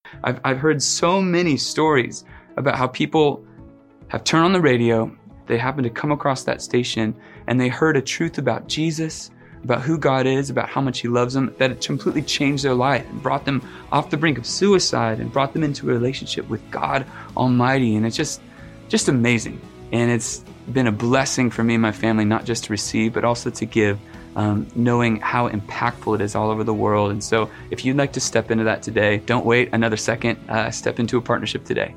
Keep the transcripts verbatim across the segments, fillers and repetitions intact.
I've, I've heard so many stories about how people have turned on the radio, they happen to come across that station, and they heard a truth about Jesus, about who God is, about how much He loves them, that it completely changed their life and brought them off the brink of suicide and brought them into a relationship with God Almighty. And it's just, just amazing. And it's been a blessing for me and my family, not just to receive, but also to give, um, knowing how impactful it is all over the world. And so if you'd like to step into that today, don't wait another second, uh, step into a partnership today.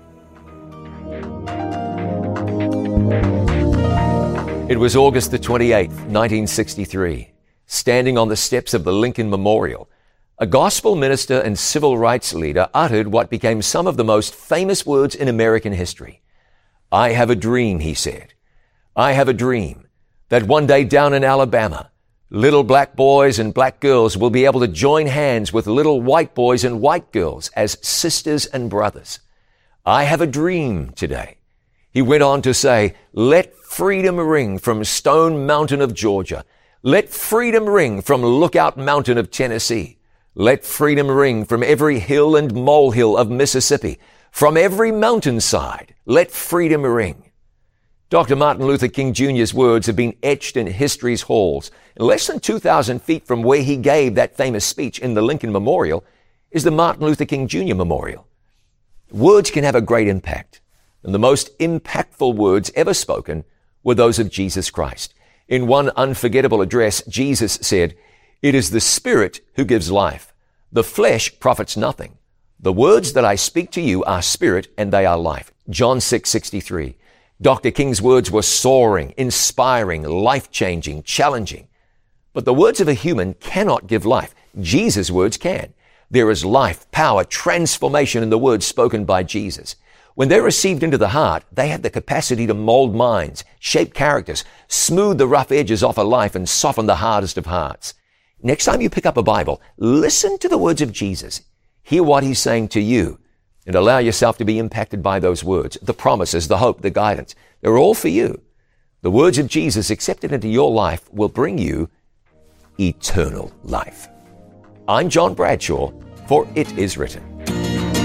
It was August the twenty-eighth, nineteen sixty-three. Standing on the steps of the Lincoln Memorial, a gospel minister and civil rights leader uttered what became some of the most famous words in American history. "I have a dream," he said. "I have a dream that one day down in Alabama, little black boys and black girls will be able to join hands with little white boys and white girls as sisters and brothers. I have a dream today." He went on to say, "Let freedom ring from Stone Mountain of Georgia. Let freedom ring from Lookout Mountain of Tennessee. Let freedom ring from every hill and molehill of Mississippi. From every mountainside, let freedom ring." Doctor Martin Luther King Junior's words have been etched in history's halls. Less than two thousand feet from where he gave that famous speech in the Lincoln Memorial is the Martin Luther King Junior Memorial. Words can have a great impact. And the most impactful words ever spoken were those of Jesus Christ. In one unforgettable address, Jesus said, "It is the Spirit who gives life. The flesh profits nothing. The words that I speak to you are spirit and they are life." John six sixty-three. Doctor King's words were soaring, inspiring, life-changing, challenging. But the words of a human cannot give life. Jesus' words can. There is life, power, transformation in the words spoken by Jesus. When they're received into the heart, they have the capacity to mold minds, shape characters, smooth the rough edges off a life, and soften the hardest of hearts. Next time you pick up a Bible, listen to the words of Jesus. Hear what He's saying to you, and allow yourself to be impacted by those words. The promises, the hope, the guidance, they're all for you. The words of Jesus accepted into your life will bring you eternal life. I'm John Bradshaw for It Is Written.